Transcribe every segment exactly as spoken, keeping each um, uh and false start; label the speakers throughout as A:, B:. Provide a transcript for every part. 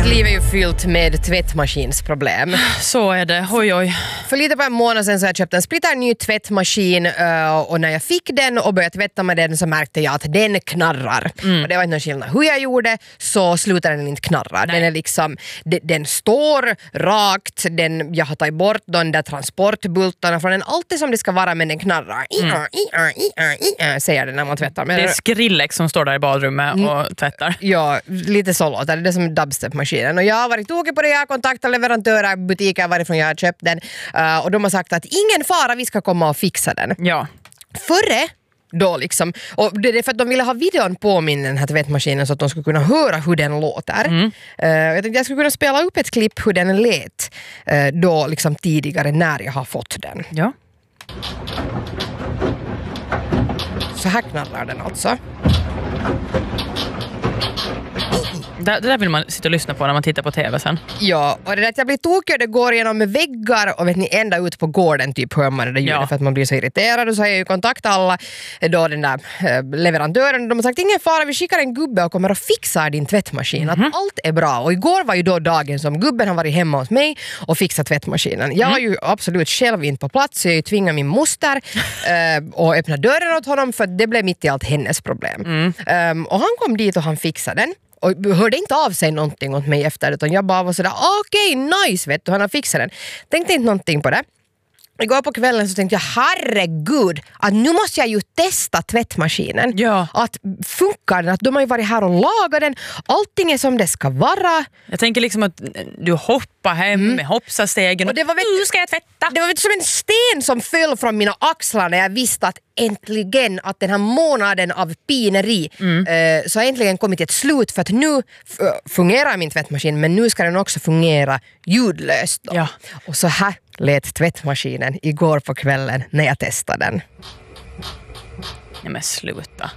A: Mitt liv är ju fyllt med tvättmaskinsproblem.
B: Så är det, oj oj.
A: För lite på en månad sedan så har jag köpt en splitter ny tvättmaskin uh, och när jag fick den och började tvätta med den så märkte jag att den knarrar. Mm. Och det var inte någon skillnad hur jag gjorde, så slutade den inte knarra. Den är liksom, den, den står rakt, den, jag har tagit bort de där transportbultarna från den, alltid som det ska vara, men den knarrar. Mm. I-a, i-a, i-a, i-a, säger den när man tvättar. Men
B: det är Skrillex som står där i badrummet mm. och tvättar.
A: Ja, lite så låter det. Det är som dubstep-maskinen. Och jag har varit tokig på det, jag har kontaktat leverantörer, butiker varifrån jag har köpt den. Uh, och de har sagt att ingen fara, vi ska komma och fixa den.
B: Ja.
A: Före då liksom, och det är för att de ville ha videon på min den här tvättmaskinen så att de skulle kunna höra hur den låter. Mm. Uh, jag tänkte jag skulle kunna spela upp ett klipp hur den lät uh, då liksom tidigare när jag har fått den.
B: Ja.
A: Så här knarrar den alltså.
B: Det, det där vill man sitta och lyssna på när man tittar på tv sen.
A: Ja, och det där att jag blir tokig och det går igenom med väggar och vet ni, ända ut på gården typ hör man det där ljudet, ja. För att man blir så irriterad. Och så har jag ju kontaktat alla då den där äh, leverantören. De har sagt ingen fara, vi skickar en gubbe och kommer att fixa din tvättmaskin. Mm-hmm. Att allt är bra. Och igår var ju då dagen som gubben har varit hemma hos mig och fixat tvättmaskinen. Jag var ju absolut själv inte på plats så jag tvingade min moster äh, och öppna dörren åt honom för det blev mitt i allt hennes problem. Mm. Um, och han kom dit och han fixade den. Och hörde inte av sig någonting åt mig efter utan jag bara var sådär, okej, okay, nice, vet du, han har fixat den. Tänkte inte någonting på det. Igår på kvällen så tänkte jag, herregud, att nu måste jag ju testa tvättmaskinen.
B: Ja.
A: Att funkar den, att de har ju varit här och lagat den. Allting är som det ska vara.
B: Jag tänker liksom att du hoppar hem mm. med hoppsastegen och, och det var vet, nu ska jag tvätta.
A: Det var vet, som en sten som föll från mina axlar när jag visste att äntligen, att den här månaden av pineri mm. eh, så har äntligen kommit till ett slut för att nu f- fungerar min tvättmaskin men nu ska den också fungera ljudlöst. Då. Ja. Och så här lät tvättmaskinen igår på kvällen när jag testade den.
B: Nej men sluta.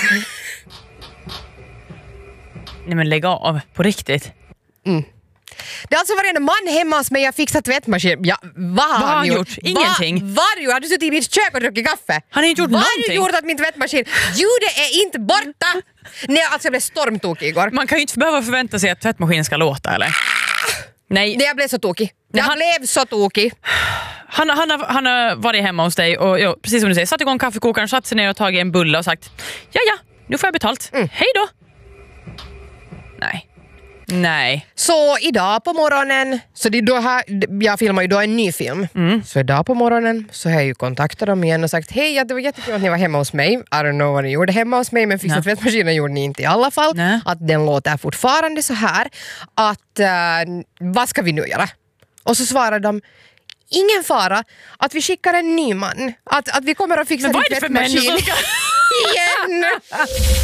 B: Nej men lägg av, på riktigt.
A: Mm. Det har alltså varit en man hemma hos mig, jag fixat tvättmaskin. Ja, vad har
B: vad han gjort?
A: gjort?
B: Ingenting.
A: Va, vad har du gjort? Har du suttit i mitt kök och druckit kaffe?
B: Han har inte gjort
A: vad
B: någonting.
A: Vad har du gjort åt min tvättmaskin? Ljudet är inte borta. Nej, alltså jag blev stormtokig igår.
B: Man kan ju inte behöva förvänta sig att tvättmaskinen ska låta, eller? Nej.
A: Nej, jag blev så tokig. Jag han blev så tokig.
B: Han, han, har, han har varit hemma hos dig och jo, precis som du säger, satt igång kaffekokaren, satt sig ner och tagit en bulle och sagt ja, ja, nu får jag betalt. Mm. Hej då. Nej. Nej.
A: Så idag på morgonen, så det är då här, jag filmar ju då en ny film. Mm. Så idag på morgonen så har jag ju kontaktat dem igen och sagt hej, det var jättekul att ni var hemma hos mig. I don't know vad ni gjorde hemma hos mig, men fixa tvättmaskinen gjorde ni inte i alla fall. Nej. Att den låter fortfarande så här. Att, uh, vad ska vi nu göra? Och så svarar de, ingen fara, att vi skickar en ny man. Att, att vi kommer att fixa din tvättmaskin.
B: Men vad är det för människor?
A: Igen!